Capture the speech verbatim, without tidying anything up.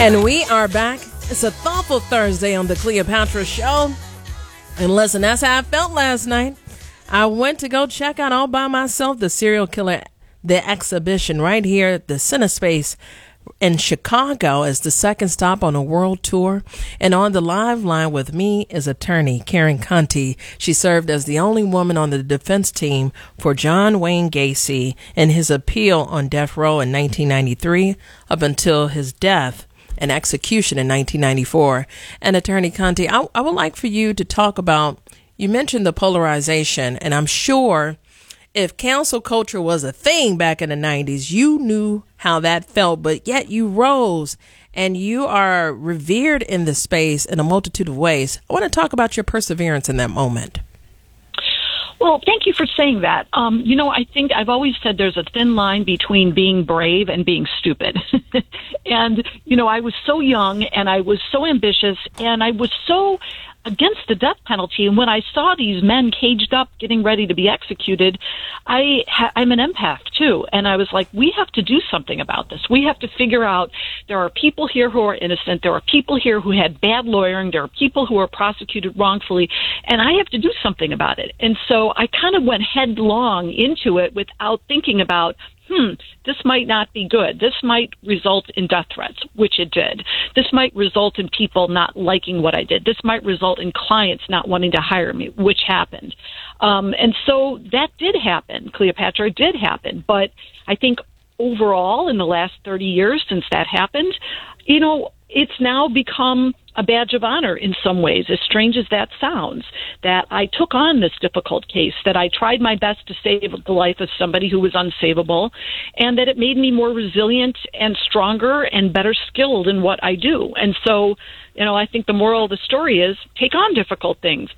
And we are back. It's a thoughtful Thursday on the Cleopatra Show. And listen, that's how I felt last night. I went to go check out all by myself the Serial Killer, the exhibition right here at the CineSpace in Chicago as the second stop on a world tour. And on the live line with me is attorney Karen Conti. She served as the only woman on the defense team for John Wayne Gacy in his appeal on death row in nineteen ninety-three up until his death and execution in nineteen ninety-four. And attorney Conti, I, I would like for you to talk about, you mentioned the polarization, and I'm sure if cancel culture was a thing back in the nineties, you knew how that felt, but yet you rose and you are revered in the space in a multitude of ways. I want to talk about your perseverance in that moment. Well, thank you for saying that. Um, you know, I think I've always said there's a thin line between being brave and being stupid. And, you know, I was so young and I was so ambitious and I was so against the death penalty. And when I saw these men caged up, getting ready to be executed, I ha- I'm an empath too. And I was like, we have to do something about this. We have to figure out there are people here who are innocent. There are people here who had bad lawyering. There are people who are prosecuted wrongfully. And I have to do something about it. And so I kind of went headlong into it without thinking about, hmm, this might not be good. This might result in death threats, which it did. This might result in people not liking what I did. This might result in clients not wanting to hire me, which happened. Um, and so that did happen, Cleopatra, it did happen. But I think overall, in the last thirty years since that happened, you know, it's now become a badge of honor in some ways, as strange as that sounds, that I took on this difficult case, that I tried my best to save the life of somebody who was unsavable, and that it made me more resilient and stronger and better skilled in what I do. And so, you know, I think the moral of the story is take on difficult things,